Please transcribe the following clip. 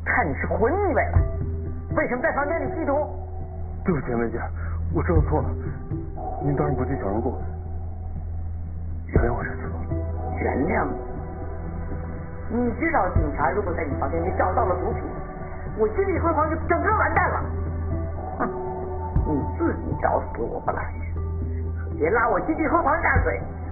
看你是昏迷呗，为什么在房间里吸毒？ 对不起，梅姐，我知道错了。您当然不计小人过，原谅我这次吧。 原谅你？你知道警察如果在你房间里找到了毒品，我金碧辉煌就整个完蛋了。哼，你自己找死我不来，别拉我金碧辉煌下水。